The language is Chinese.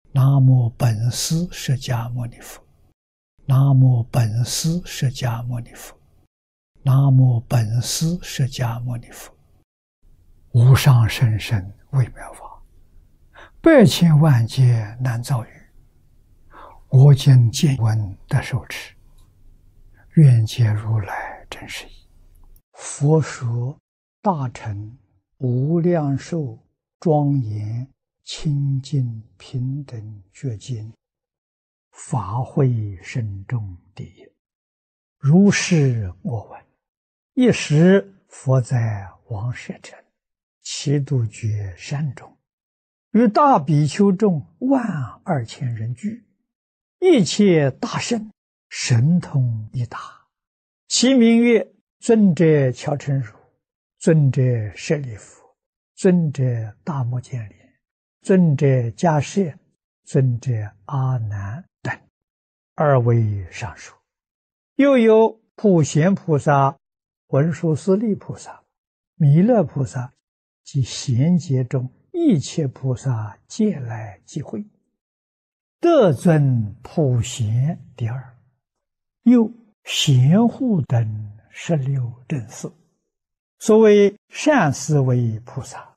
南无本师释迦牟尼佛，南无本师释迦牟尼佛，南无本师释迦牟尼佛。无上甚深微妙法，百千万劫难遭遇。我今见闻得受持，愿解如来真实义。佛说大乘无量寿庄严清净平等觉经，法会深重第一。如是我闻。一时佛在王舍城祇度觉山中，与大比丘众12000人聚，一切大圣，神通一大。其名曰尊者乔陈如，尊者舍利弗，尊者大目犍连，尊者迦叶，尊者阿难等，2位上首。又有普贤菩萨、文殊师利菩萨、弥勒菩萨及贤劫中一切菩萨皆来集会，得尊普贤第二。又贤护等16正士。所谓善思维菩萨，